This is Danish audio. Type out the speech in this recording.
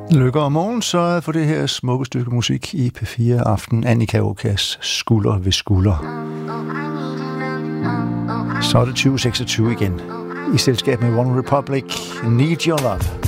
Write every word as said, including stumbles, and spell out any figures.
Lykke om morgen, så for det her smukke stykke musik i P fire Aften. Annika Åkas Skulder ved skulder. Så er det tyve seksogtyve igen. I selskab med One Republic, Need Your Love.